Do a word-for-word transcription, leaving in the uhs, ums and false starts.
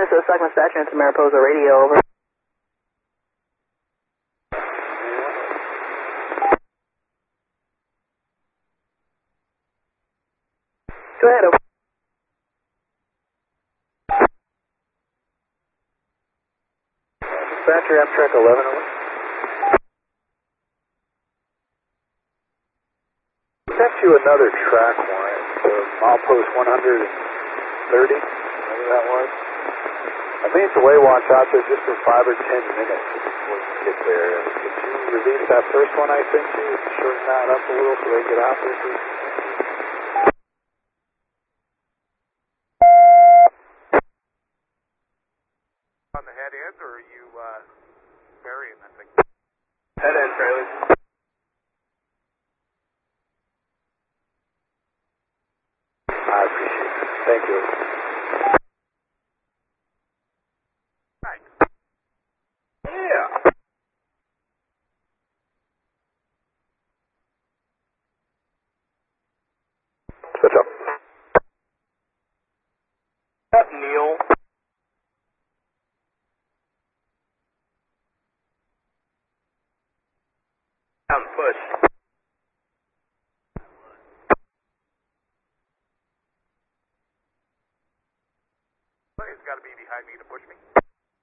S O Stockman Station to Mariposa Radio, over. Go ahead, over. Dispatcher, Amtrak eleven, over. Sent you another track line to milepost one hundred thirty, whatever that was. I mean, it's a way watch out there just for five or ten minutes before you get there. Could you release that first one I sent you and shorten that up a little so they get out there, please? On the head end, or are you uh, burying that thing? Head end trailer. I appreciate it. Thank you. Thanks. Yeah. Switch up. Up, Neil. Down push. Somebody's got to be behind me to push me.